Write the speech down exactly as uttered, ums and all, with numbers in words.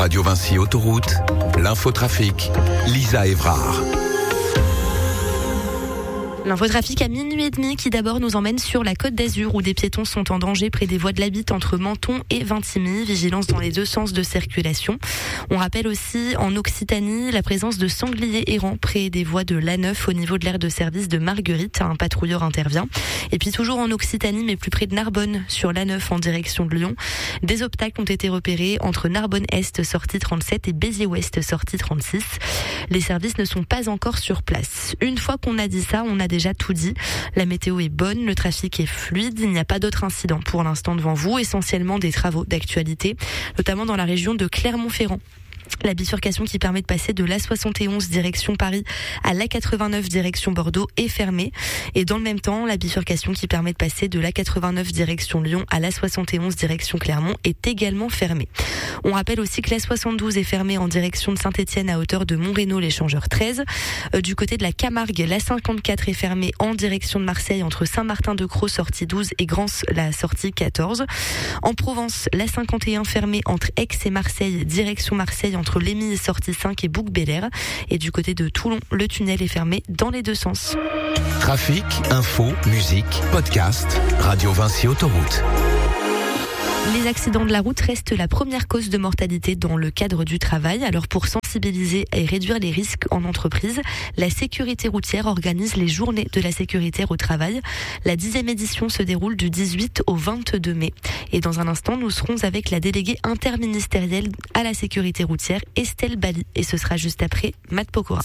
Radio Vinci Autoroute, l'infotrafic, Lisa Évrard. L'infotrafic à minuit et demi qui d'abord nous emmène sur la Côte d'Azur où des piétons sont en danger près des voies de la Bitte entre Menton et Vintimille. Vigilance dans les deux sens de circulation. On rappelle aussi en Occitanie la présence de sangliers errants près des voies de l'A neuf au niveau de l'aire de service de Marguerite. Un patrouilleur intervient. Et puis toujours en Occitanie mais plus près de Narbonne sur l'A neuf en direction de Lyon. Des obstacles ont été repérés entre Narbonne-Est sortie trente-sept et Béziers-Ouest sortie trente-six. Les services ne sont pas encore sur place. Une fois qu'on a dit ça, on a déjà tout dit. La météo est bonne, le trafic est fluide, il n'y a pas d'autres incidents pour l'instant devant vous, essentiellement des travaux d'actualité, notamment dans la région de Clermont-Ferrand. La bifurcation qui permet de passer de l'A soixante et onze direction Paris à l'A quatre-vingt-neuf direction Bordeaux est fermée. Et dans le même temps, la bifurcation qui permet de passer de l'A quatre-vingt-neuf direction Lyon à l'A soixante et onze direction Clermont est également fermée. On rappelle aussi que l'A soixante-douze est fermée en direction de Saint-Étienne à hauteur de Montrénaud, l'échangeur treize. Euh, du côté de la Camargue, l'A cinquante-quatre est fermée en direction de Marseille entre Saint-Martin-de-Crau, sortie douze et Grance, la sortie quatorze. En Provence, l'A cinquante et un fermée entre Aix et Marseille, direction Marseille entre Lémy, sortie cinq et Bouc-Bel-Air. Et du côté de Toulon, le tunnel est fermé dans les deux sens. Trafic, info, musique, podcast, Radio Vinci Autoroute. Les accidents de la route restent la première cause de mortalité dans le cadre du travail. Alors pour sensibiliser et réduire les risques en entreprise, la sécurité routière organise les journées de la sécurité au travail. La dixième édition se déroule du dix-huit au vingt-deux mai. Et dans un instant, nous serons avec la déléguée interministérielle à la sécurité routière, Estelle Bali. Et ce sera juste après Matt Pokora.